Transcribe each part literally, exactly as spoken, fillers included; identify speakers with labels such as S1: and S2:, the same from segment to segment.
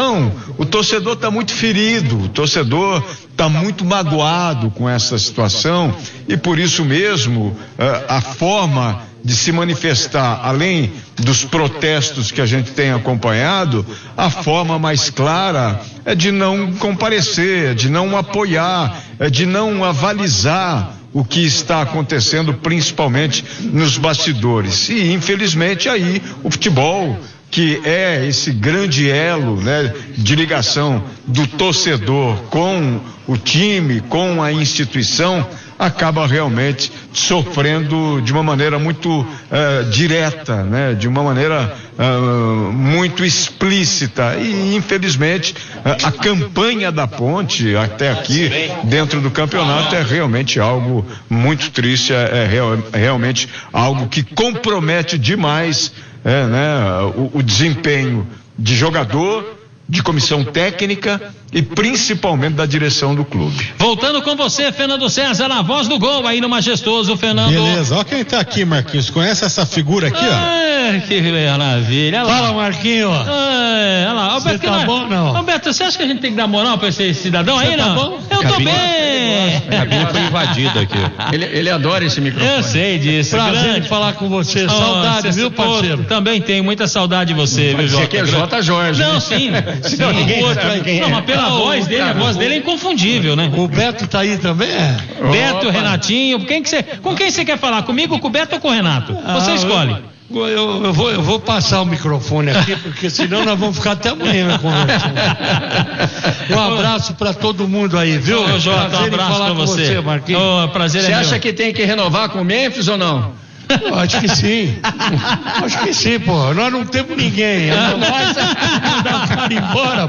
S1: Então, o torcedor está muito ferido, o torcedor está muito magoado com essa situação e por isso mesmo a forma de se manifestar, além dos protestos que a gente tem acompanhado, a forma mais clara é de não comparecer, de não apoiar, é de não avalizar o que está acontecendo, principalmente nos bastidores. E, infelizmente, aí o futebol, que é esse grande elo, né, de ligação do torcedor com o time, com a instituição, acaba realmente sofrendo de uma maneira muito uh, direta, né, de uma maneira uh, muito explícita. E, infelizmente, uh, a campanha da Ponte até aqui, dentro do campeonato, é realmente algo muito triste, é, é real, realmente algo que compromete demais É, né, o, o desempenho de jogador, de comissão técnica e principalmente da direção do clube.
S2: Voltando com você, Fernando César, na voz do gol aí no Majestoso, Fernando.
S3: Beleza, olha quem tá aqui, Marquinhos. Conhece essa figura aqui, ó?
S2: É, que maravilha.
S3: Fala, Marquinhos.
S2: É, olha lá.
S3: Você tá bom, não?
S2: Alberto, você acha que a gente tem que dar moral pra esse cidadão aí, não?
S3: Tá bom?
S2: Eu tô
S4: Cabine,
S2: bem.
S4: A cabine foi invadida aqui. Ele, ele adora esse microfone.
S2: Eu sei disso.
S3: Prazer
S2: grande.
S3: de falar com você.
S2: Oh,
S3: Saudade,
S2: você
S3: viu, parceiro?
S2: Pô, também tenho muita saudade de você, viu,
S4: Você
S2: Jota?
S4: aqui é J. Jorge.
S2: Não,
S4: né?
S2: sim. sim.
S4: Não, ninguém
S2: Outra,
S4: sabe quem é.
S2: Não, mas pela
S3: Ah,
S2: voz dele, a voz dele é inconfundível, né?
S3: O Beto tá aí também? É?
S2: Beto,
S4: Opa.
S2: Renatinho, quem que você, com quem você quer falar? Comigo, com o Beto ou com o Renato? Você
S3: Ah,
S2: escolhe.
S3: Eu, eu, eu, vou, eu vou passar o microfone aqui, porque senão nós vamos ficar até amanhã conversando. Um abraço pra todo mundo aí, viu?
S2: Ô, Jota, um
S3: Prazer em
S2: abraço
S3: falar
S2: pra
S3: com
S2: você.
S3: você, Marquinhos.
S2: Ô, prazer
S4: Você
S2: é
S4: acha
S2: meu.
S4: que tem que renovar com o Memphis ou não?
S3: Eu acho que sim. Acho que sim, pô. Nós não temos ninguém. Nós dá o cara embora,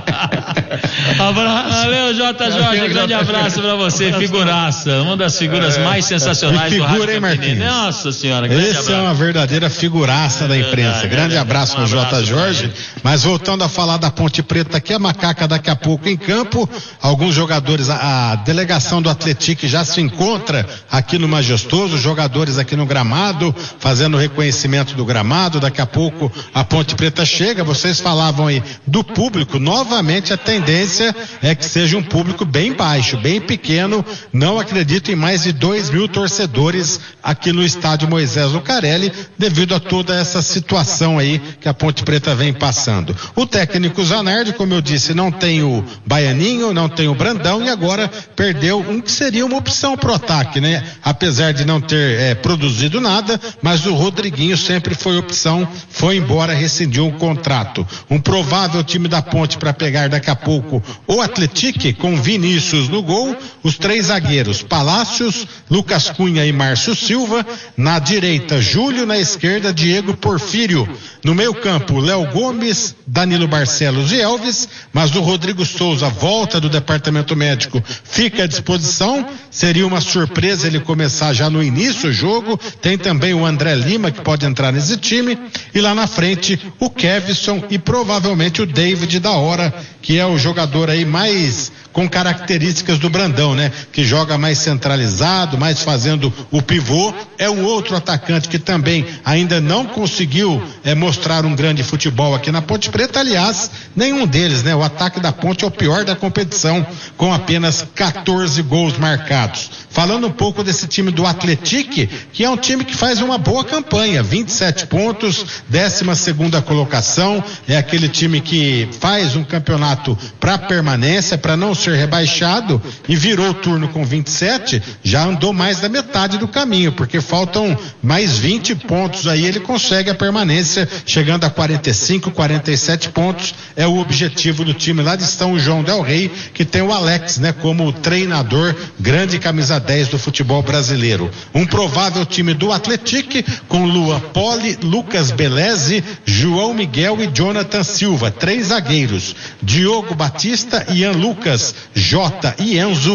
S3: pô. Abraço.
S2: Valeu, Jota Jorge, um grande abraço pra você, figuraça, uma das figuras mais sensacionais
S3: Que
S2: do
S3: figura,
S2: rádio
S3: hein,
S2: Campinense.
S3: Marquinhos?
S2: Nossa senhora, grande
S3: Esse
S2: abraço.
S3: é uma verdadeira figuraça da imprensa. Grande abraço
S2: Um
S3: ao
S2: abraço
S3: J. Jorge. Mas voltando a falar da Ponte Preta aqui, a Macaca daqui a pouco em campo. Alguns jogadores, a, a delegação do Atlético já se encontra aqui no Majestoso, jogadores aqui no gramado, fazendo o reconhecimento do gramado. Daqui a pouco a Ponte Preta chega. Vocês falavam aí do público. Novamente a tendência é que seja um público bem baixo, bem pequeno. Não acredito em mais de dois mil torcedores aqui no estádio Moisés Lucarelli, devido a toda essa situação aí que a Ponte Preta vem passando. O técnico Zanardi, como eu disse, não tem o Baianinho, não tem o Brandão e agora perdeu um que seria uma opção pro ataque, né? Apesar de não ter é, produzido nada, mas o Rodriguinho sempre foi opção, foi embora, rescindiu o contrato. Um provável time da Ponte para pegar daqui a pouco o Atlético, com Vinícius no gol, os três zagueiros, Palácios, Lucas Cunha e Márcio Silva, na direita, Júlio, na esquerda, Diego Porfírio, no meio campo, Léo Gomes, Danilo Barcelos e Elvis, mas o Rodrigo Souza, volta do departamento médico, fica à disposição, seria uma surpresa ele começar já no início do jogo. Tem também o André Lima, que pode entrar nesse time, e lá na frente o Kevson e provavelmente o David da hora, que é o jogador aí mais com características do Brandão, né? Que joga mais centralizado, mais fazendo o pivô. É um outro atacante que também ainda não conseguiu é, mostrar um grande futebol aqui na Ponte Preta. Aliás, nenhum deles, né? O ataque da Ponte é o pior da competição, com apenas quatorze gols marcados. Falando um pouco desse time do Atlético, que é um time que faz uma boa campanha, vinte e sete pontos, décima segunda colocação, é aquele time que faz um campeonato para permanência, para não ser rebaixado, e virou o turno com vinte e sete, já andou mais da metade do caminho, porque faltam mais vinte pontos aí, ele consegue a permanência, chegando a quarenta e cinco, quarenta e sete pontos, é o objetivo do time lá de São João del Rei, que tem o Alex, né, como treinador, grande camisa dez do futebol brasileiro. Um provável time do Atlético, com Luan Poli, Lucas Beleze, João Miguel e Jonathan Silva, três zagueiros, Diogo Batista, Ian Lucas, Jota e Enzo,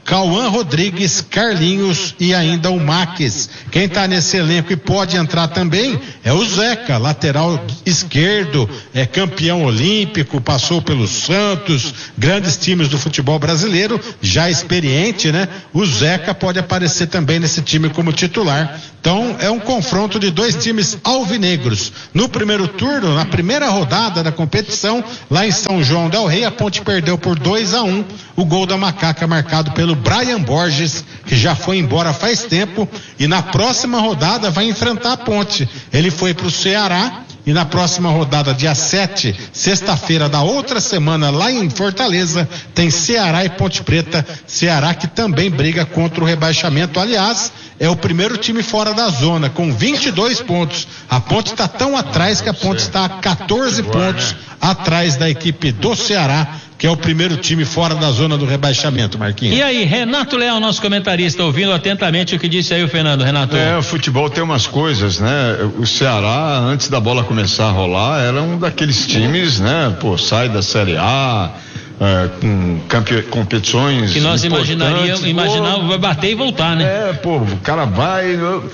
S3: Cauã Rodrigues, Carlinhos e ainda o Maques. Quem está nesse elenco e pode entrar também é o Zeca, lateral esquerdo, é campeão olímpico, passou pelo Santos, grandes times do futebol brasileiro, já experiente, né? O Zeca pode aparecer também nesse time como titular. Então é um confronto de dois times alvinegros. No primeiro turno, na primeira rodada da competição, lá em São João del Rei, a Ponte perdeu por dois a um. O gol da Macaca marcado pelo Brian Borges, que já foi embora faz tempo, e na próxima rodada vai enfrentar a Ponte. Ele foi para o Ceará. E na próxima rodada, dia sete, sexta-feira da outra semana, lá em Fortaleza, tem Ceará e Ponte Preta. Ceará que também briga contra o rebaixamento. Aliás, é o primeiro time fora da zona, com vinte e dois pontos. A Ponte está tão atrás que a Ponte está a quatorze pontos atrás da equipe do Ceará, que é o primeiro time fora da zona do rebaixamento, Marquinhos.
S2: E aí, Renato Leão, nosso comentarista, ouvindo atentamente o que disse aí o Fernando. Renato.
S1: É, o futebol tem umas coisas, né? O Ceará, antes da bola começar a rolar, era um daqueles times, né? Pô, sai da Série A, é, com campe... competições
S2: que nós imaginaríamos, imaginávamos, vai bater e voltar, né?
S1: É, pô, o cara vai...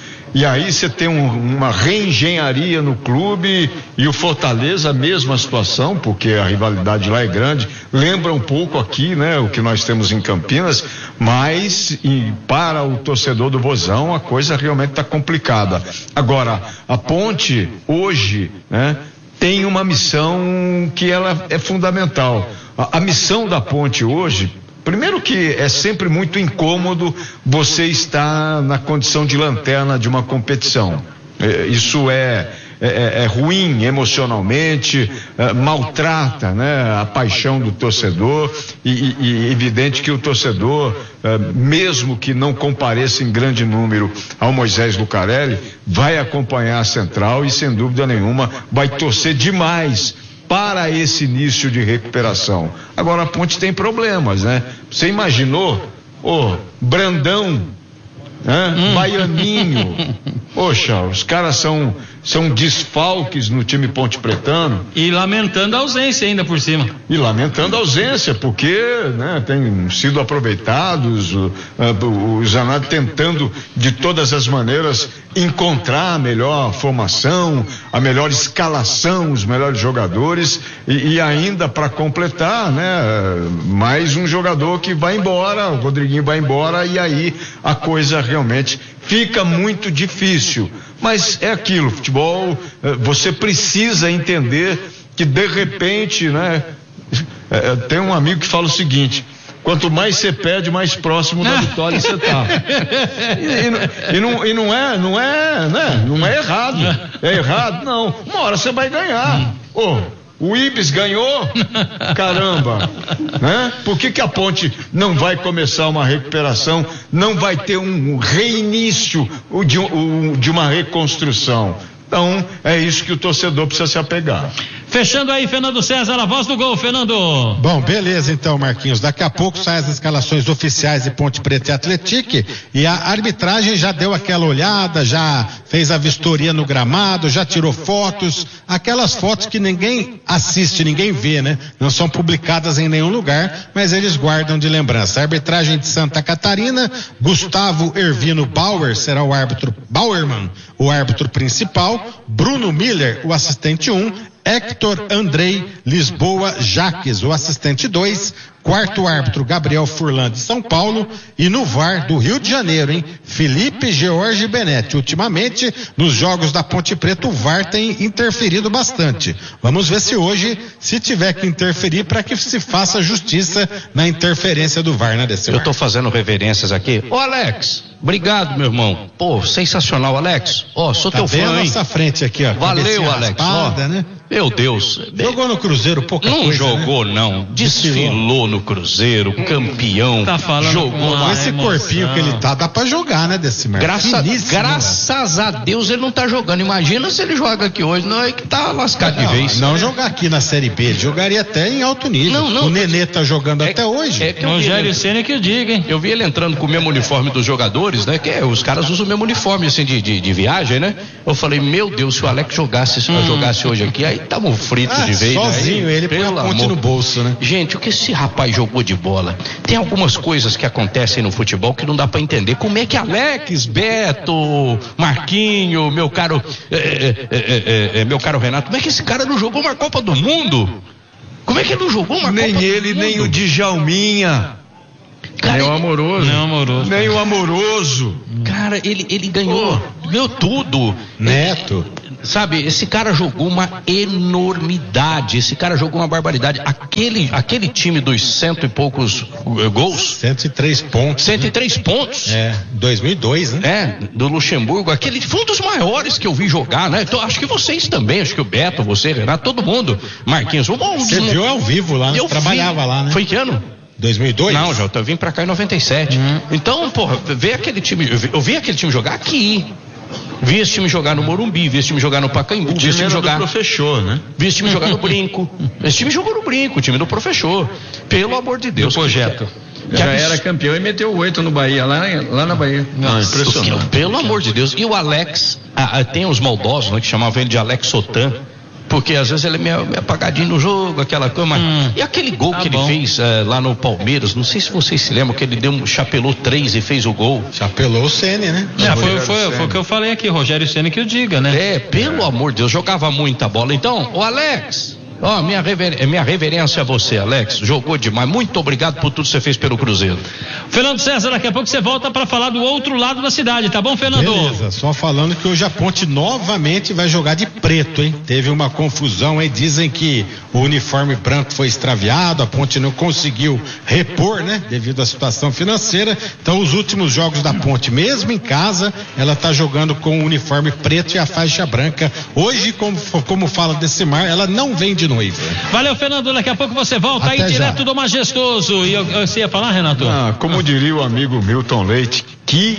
S1: E aí você tem um, uma reengenharia no clube, e o Fortaleza, a mesma situação, porque a rivalidade lá é grande, lembra um pouco aqui, né, o que nós temos em Campinas, mas e, para o torcedor do Vozão a coisa realmente está complicada. Agora, a Ponte hoje, né, tem uma missão que ela é fundamental. A, a missão da Ponte hoje, primeiro que é sempre muito incômodo você estar na condição de lanterna de uma competição. É, isso é, é, é ruim emocionalmente, é, maltrata, né, a paixão do torcedor, e, e, e evidente que o torcedor, é, mesmo que não compareça em grande número ao Moisés Lucarelli, vai acompanhar a Central e sem dúvida nenhuma vai torcer demais para esse início de recuperação. Agora a Ponte tem problemas, né? Você imaginou, ô, Brandão, né? Hum. Baianinho, poxa, os caras são, são desfalques no time ponte pretano.
S2: E lamentando a ausência ainda por cima.
S1: E lamentando a ausência, porque, né, tem sido aproveitados, o, o, o Zanardi tentando de todas as maneiras encontrar a melhor formação, a melhor escalação, os melhores jogadores, e, e ainda para completar, né, mais um jogador que vai embora, o Rodriguinho vai embora, e aí a coisa realmente fica muito difícil. Mas é aquilo, futebol, você precisa entender que de repente, né, é, tem um amigo que fala o seguinte: quanto mais você perde, mais próximo da vitória você tá. E, e, e, não, e não é, não é, né? Não é errado. É errado? Não. Uma hora você vai ganhar. Ô, oh, o Ibis ganhou? Caramba. Né? Por que que a Ponte não vai começar uma recuperação? Não vai ter um reinício de, de uma reconstrução? Então, é isso que o torcedor precisa se apegar.
S2: Fechando aí, Fernando César, a voz do gol, Fernando.
S3: Bom, beleza então, Marquinhos. Daqui a pouco saem as escalações oficiais de Ponte Preta e Atlético, e a arbitragem já deu aquela olhada, já fez a vistoria no gramado, já tirou fotos, aquelas fotos que ninguém assiste, ninguém vê, né? Não são publicadas em nenhum lugar, mas eles guardam de lembrança. A arbitragem de Santa Catarina, Gustavo Ervino Bauer será o árbitro, Bauerman, o árbitro principal, Bruno Miller, o assistente um, Hector Andrei Lisboa Jaques, o assistente dois, quarto árbitro Gabriel Furlan de São Paulo, e no V A R do Rio de Janeiro, hein? Felipe George Benetti. Ultimamente, nos jogos da Ponte Preta, o V A R tem interferido bastante. Vamos ver se hoje, se tiver que interferir, para que se faça justiça na interferência do V A R, né, Decimar?
S5: Eu tô fazendo reverências aqui. Ô, Alex, obrigado, meu irmão. Pô, sensacional, Alex. Ó, sou
S3: tá
S5: teu fã, hein?
S3: Tá bem a nossa frente aqui, ó.
S5: Valeu, Alex.
S3: Raspada,
S5: ó,
S3: né?
S5: Meu Deus.
S3: Jogou no Cruzeiro pouca
S5: não
S3: coisa,
S5: jogou,
S3: né?
S5: não. Desfilou no Cruzeiro, campeão.
S2: Tá falando
S5: jogou
S3: com esse corpinho que ele tá, dá pra jogar, né, Decimar?
S5: Graça, graças a Deus ele não tá jogando. Imagina se ele joga aqui hoje, não é que tá lascado
S3: não,
S5: de vez.
S3: Não jogar aqui na Série B, ele jogaria até em alto nível.
S5: Não, não,
S3: o Nenê tá jogando
S5: é,
S3: até hoje.
S5: É que
S2: Rogério Ceni que eu diga, hein?
S5: Eu vi ele entrando com o mesmo uniforme dos jogadores, né? Que é, os caras usam o mesmo uniforme, assim, de, de, de viagem, né? Eu falei, meu Deus, se o Alex jogasse, hum. jogasse hoje aqui, aí aí estamos fritos
S3: Ah,
S5: de vez.
S3: sozinho,
S5: aí,
S3: ele põe a
S5: pelo
S3: ponte
S5: amor.
S3: no bolso, né?
S5: Gente, o que esse rapaz jogou de bola? Tem algumas coisas que acontecem no futebol que não dá pra entender. Como é que Alex, Beto, Marquinho, meu caro, é, é, é, é, meu caro Renato, como é que esse cara não jogou uma Copa do Mundo? Como é que ele não jogou uma
S1: Nem
S5: Copa do
S1: ele,
S5: Mundo?
S1: nem o Djalminha.
S5: Cara,
S4: Nem o amoroso.
S2: Não, amoroso.
S1: Nem o amoroso.
S5: Cara, ele, ele ganhou, ganhou tudo.
S3: Neto.
S5: Sabe, esse cara jogou uma enormidade, esse cara jogou uma barbaridade. Aquele, aquele time dos cento e poucos uh, gols,
S3: cento e três pontos.
S5: cento e três pontos.
S3: É, dois mil e dois, né?
S5: É, do Luxemburgo, aquele foi um dos maiores que eu vi jogar, né? Então, acho que vocês também, acho que o Beto, você, Renato, todo mundo, Marquinhos. Um, um,
S3: Você viu ao vivo lá,
S5: eu
S3: trabalhava
S5: vi.
S3: lá, né?
S5: Foi que ano?
S3: dois mil e dois?
S5: Não, já eu vim pra cá em noventa e sete. Uhum. Então, porra, ver aquele time, eu vi, eu vi aquele time jogar aqui. Vi esse time jogar no Morumbi, vi esse time jogar no Pacaembu, vi esse time jogar
S4: do Professor, né?
S5: Vi esse time jogar no Brinco. Esse time jogou no Brinco, o time do Professor. Pelo amor de Deus.
S4: Do projeto.
S5: Que,
S4: Já
S5: que
S4: era campeão e meteu oito no Bahia, lá, lá na Bahia.
S5: Não, impressionante. Pelo amor de Deus. E o Alex, ah, tem os maldosos, né, que chamavam ele de Alex Sotan. Porque às vezes ele é meio, meio apagadinho no jogo, aquela coisa, mas... Hum, e aquele gol tá que bom. Ele fez uh, lá no Palmeiras, não sei se vocês se lembram, que ele deu um chapelou três e fez o gol.
S3: Chapelou o Ceni, né?
S2: É, foi, foi, foi o que eu falei aqui, Rogério Ceni que o diga, né?
S5: É, pelo é. amor de Deus, jogava muita bola. Então, o Alex, ó, minha, rever, minha reverência a você, Alex, jogou demais. Muito obrigado por tudo que você fez pelo Cruzeiro.
S2: Fernando César, daqui a pouco você volta para falar do outro lado da cidade, tá bom, Fernando?
S3: Beleza, só falando que hoje a Ponte novamente vai jogar de preto, hein? Teve uma confusão aí, dizem que o uniforme branco foi extraviado, a Ponte não conseguiu repor, né? Devido à situação financeira. Então, os últimos jogos da Ponte, mesmo em casa, ela tá jogando com o uniforme preto e a faixa branca. Hoje, como, como fala Decimar, ela não vem de noiva.
S2: Valeu, Fernando, daqui a pouco você volta
S3: Até
S2: aí
S3: já.
S2: Direto do Majestoso. E eu, eu, você ia falar, Renato?
S1: Ah, como diria o amigo Milton Leite, que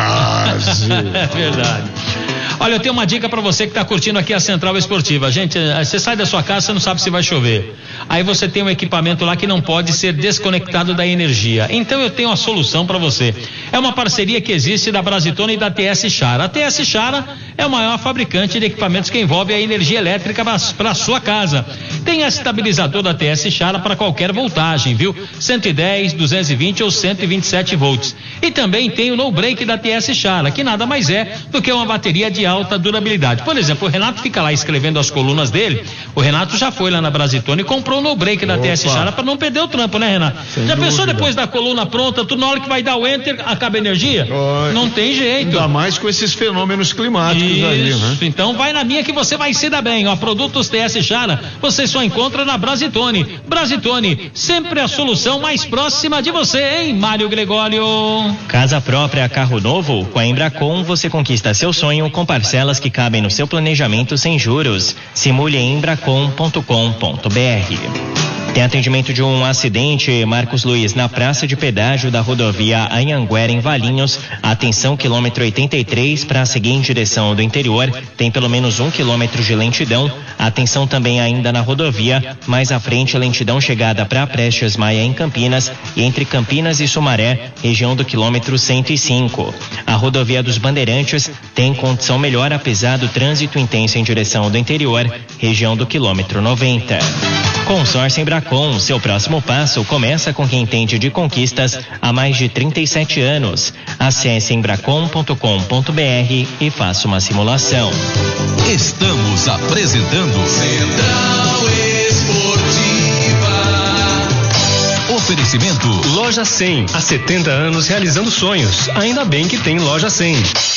S1: fase.
S2: É verdade. Olha, eu tenho uma dica pra você que tá curtindo aqui a Central Esportiva. Gente, você sai da sua casa, você não sabe se vai chover. Aí você tem um equipamento lá que não pode ser desconectado da energia. Então eu tenho uma solução pra você. É uma parceria que existe da Brasitone e da T S Chara. A T S Chara é o maior fabricante de equipamentos que envolve a energia elétrica para sua casa. Tem estabilizador da T S Chara para qualquer voltagem, viu? cento e dez, duzentos e vinte ou cento e vinte e sete volts. E também tem o no break da T S Chara, que nada mais é do que uma bateria de alta durabilidade. Por exemplo, o Renato fica lá escrevendo as colunas dele. O Renato já foi lá na Brasitone e comprou o no break da Opa. T S Chara para não perder o trampo, né, Renato? Sem já dúvida. Pensou depois da coluna pronta, tu na hora que vai dar o enter, acaba a energia? Oi. Não tem jeito.
S1: Ainda mais com esses fenômenos climáticos.
S2: Isso,
S1: aí, né?
S2: Então vai na minha que você vai se dar bem, ó, produtos T S Chara, você só encontra na Brasitone. Brasitone, sempre a solução mais próxima de você, hein, Mário Gregório?
S6: Casa própria, carro novo? Com a Embracon você conquista seu sonho com parcelas que cabem no seu planejamento sem juros. Simule em embracon ponto com ponto b r. Tem atendimento de um acidente, Marcos Luiz, na praça de pedágio da rodovia Anhanguera, em Valinhos. Atenção, quilômetro oitenta e três, para seguir em direção do interior. Tem pelo menos um quilômetro de lentidão. Atenção também ainda na rodovia, mais à frente, a lentidão chegada para Prestes Maia, em Campinas, e entre Campinas e Sumaré, região do quilômetro cento e cinco. A rodovia dos Bandeirantes tem condição melhor, apesar do trânsito intenso em direção do interior, região do quilômetro noventa. Consórcio Embracon, seu próximo passo começa com quem entende de conquistas há mais de trinta e sete anos. Acesse embracon ponto com ponto b r e faça uma simulação.
S7: Estamos apresentando Central Esportiva. Oferecimento
S8: Loja cem, há setenta anos realizando sonhos. Ainda bem que tem Loja cem.